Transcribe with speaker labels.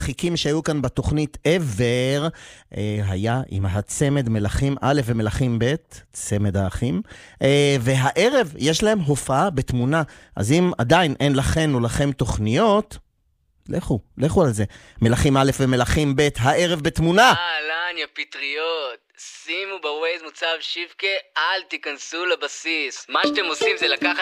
Speaker 1: חיכים שהיו כאן בתוכנית ever, היה עם הצמד מלכים א' ומלכים ב', צמד האחים, והערב יש להם הופעה בתמונה, אז אם עדיין אין לכן או לכם תוכניות, לכו על זה. מלכים א' ומלכים ב', הערב בתמונה.
Speaker 2: אהלן, יא פטריות. שימו בווייז מוצב שיבקה, אל תיכנסו לבסיס. מה שאתם עושים זה לקחת